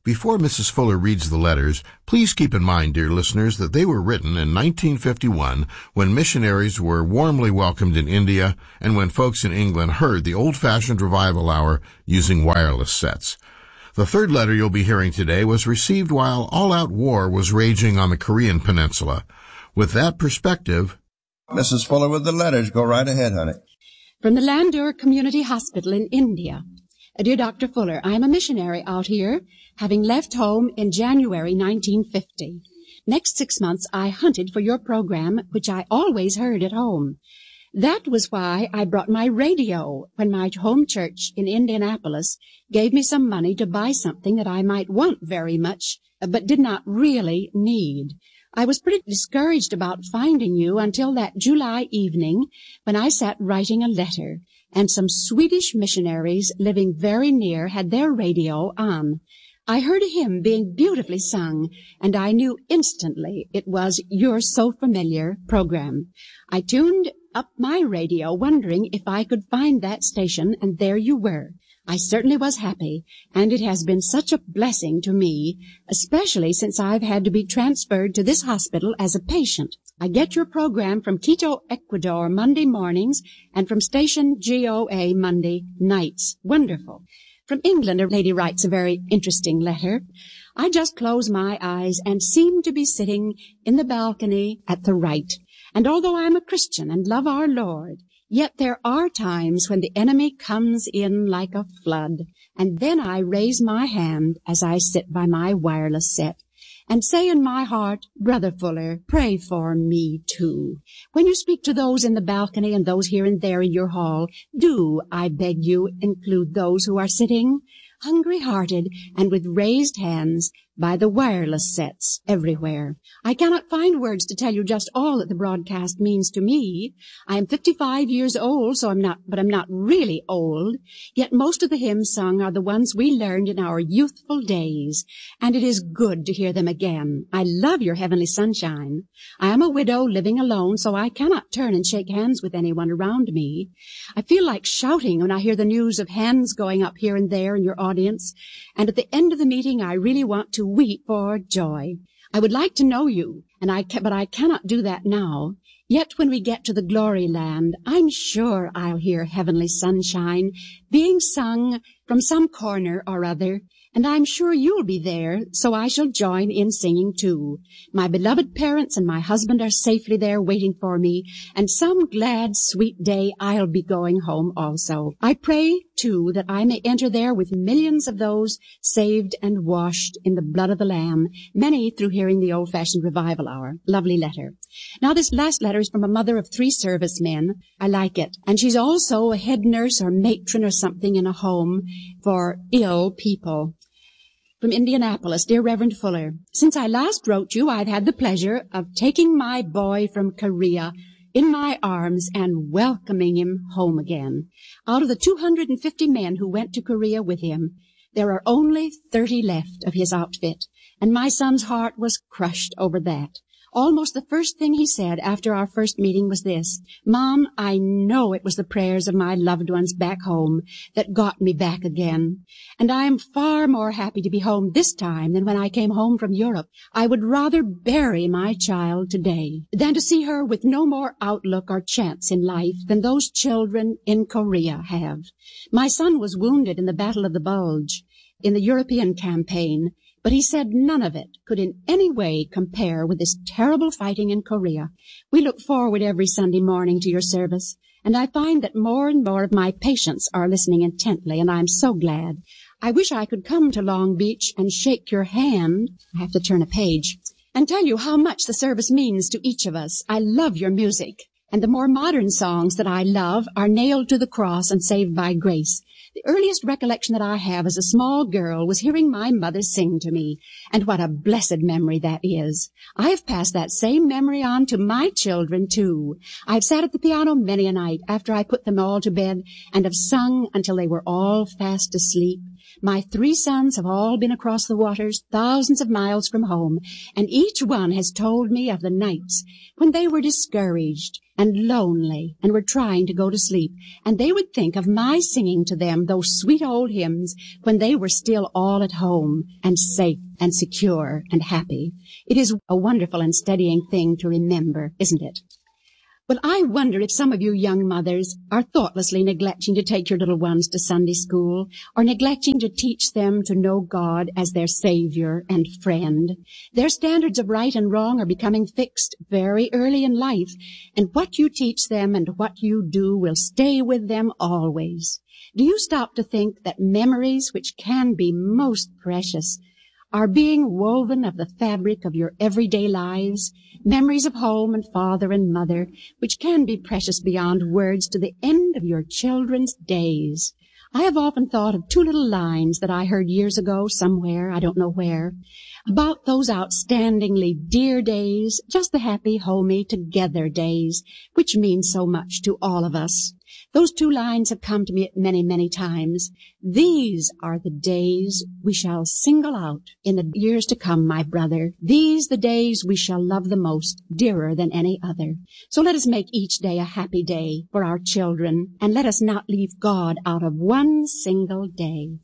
Before Mrs. Fuller reads the letters, please keep in mind, dear listeners, that they were written in 1951 when missionaries were warmly welcomed in India and when folks in England heard the old-fashioned revival hour using wireless sets. The third letter you'll be hearing today was received while all-out war was raging on the Korean peninsula. With that perspective... Mrs. Fuller with the letters. Go right ahead, honey. From the Landour Community Hospital in India. Dear Dr. Fuller, I am a missionary out here, having left home in January 1950. Next 6 months I hunted for your program, which I always heard at home. That was why I brought my radio when my home church in Indianapolis gave me some money to buy something that I might want very much, but did not really need. I was pretty discouraged about finding you until that July evening when I sat writing a letter, and some Swedish missionaries living very near had their radio on. I heard a hymn being beautifully sung, and I knew instantly it was your so familiar program. I tuned up my radio, wondering if I could find that station, and there you were. I certainly was happy, and it has been such a blessing to me, especially since I've had to be transferred to this hospital as a patient. I get your program from Quito, Ecuador, Monday mornings, and from station GOA Monday nights. Wonderful. From England, a lady writes a very interesting letter. I just close my eyes and seem to be sitting in the balcony at the right. And although I am a Christian and love our Lord, yet there are times when the enemy comes in like a flood, and then I raise my hand as I sit by my wireless set and say in my heart, Brother Fuller, pray for me too. When you speak to those in the balcony and those here and there in your hall, do, I beg you, include those who are sitting hungry-hearted and with raised hands by the wireless sets everywhere. I cannot find words to tell you just all that the broadcast means to me. I am 55 years old, so I'm not really old. Yet most of the hymns sung are the ones we learned in our youthful days, and it is good to hear them again. I love your Heavenly Sunshine. I am a widow living alone, so I cannot turn and shake hands with anyone around me. I feel like shouting when I hear the news of hands going up here and there in your audience, and at the end of the meeting I really want to weep for joy. I would like to know you, but I cannot do that now. Yet when we get to the glory land, I'm sure I'll hear Heavenly Sunshine being sung from some corner or other, and I'm sure you'll be there, so I shall join in singing too. My beloved parents and my husband are safely there waiting for me, and some glad, sweet day I'll be going home also. I pray, too, that I may enter there with millions of those saved and washed in the blood of the Lamb, many through hearing the old-fashioned revival hour. Lovely letter. Now, this last letter is from a mother of 3 servicemen. I like it. And she's also a head nurse or matron or something in a home for ill people. From Indianapolis, dear Reverend Fuller, since I last wrote you, I've had the pleasure of taking my boy from Korea in my arms and welcoming him home again. Out of the 250 men who went to Korea with him, there are only 30 left of his outfit, and my son's heart was crushed over that. Almost the first thing he said after our first meeting was this, Mom, I know it was the prayers of my loved ones back home that got me back again. And I am far more happy to be home this time than when I came home from Europe. I would rather bury my child today than to see her with no more outlook or chance in life than those children in Korea have. My son was wounded in the Battle of the Bulge in the European campaign, but he said none of it could in any way compare with this terrible fighting in Korea. We look forward every Sunday morning to your service, and I find that more and more of my patients are listening intently, and I'm so glad. I wish I could come to Long Beach and shake your hand. I have to turn a page. And tell you how much the service means to each of us. I love your music, and the more modern songs that I love are Nailed to the Cross and Saved by Grace. The earliest recollection that I have as a small girl was hearing my mother sing to me, and what a blessed memory that is. I have passed that same memory on to my children, too. I've sat at the piano many a night after I put them all to bed and have sung until they were all fast asleep. My 3 sons have all been across the waters, thousands of miles from home, and each one has told me of the nights when they were discouraged and lonely and were trying to go to sleep, and they would think of my singing to them those sweet old hymns when they were still all at home and safe and secure and happy. It is a wonderful and steadying thing to remember, isn't it? Well, I wonder if some of you young mothers are thoughtlessly neglecting to take your little ones to Sunday school, or neglecting to teach them to know God as their Savior and friend. Their standards of right and wrong are becoming fixed very early in life, and what you teach them and what you do will stay with them always. Do you stop to think that memories, which can be most precious, are being woven of the fabric of your everyday lives, memories of home and father and mother, which can be precious beyond words to the end of your children's days? I have often thought of 2 little lines that I heard years ago somewhere, I don't know where, about those outstandingly dear days, just the happy, homey, together days, which mean so much to all of us. Those 2 lines have come to me many, many times. These are the days we shall single out in the years to come, my brother. These the days we shall love the most, dearer than any other. So let us make each day a happy day for our children, and let us not leave God out of one single day.